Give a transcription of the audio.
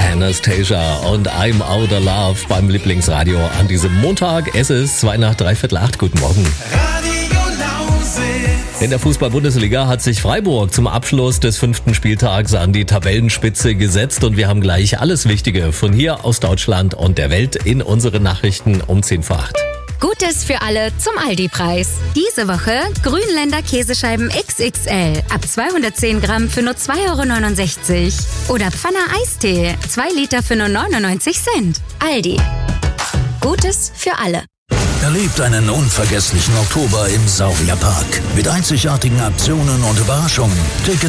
Anastasia und I'm Out of Love beim Lieblingsradio an diesem Montag. Es ist 7:45. Guten Morgen. In der Fußball-Bundesliga hat sich Freiburg zum Abschluss des 5. Spieltags an die Tabellenspitze gesetzt und wir haben gleich alles Wichtige von hier aus Deutschland und der Welt in unseren Nachrichten um 10 vor 8. Gutes für alle zum Aldi-Preis. Diese Woche Grünländer Käsescheiben XXL ab 210 Gramm für nur 2,69 €. Oder Pfanner Eistee, 2 Liter für nur 99 Cent. Aldi. Gutes für alle. Erlebt einen unvergesslichen Oktober im Saurierpark mit einzigartigen Aktionen und Überraschungen. Tickets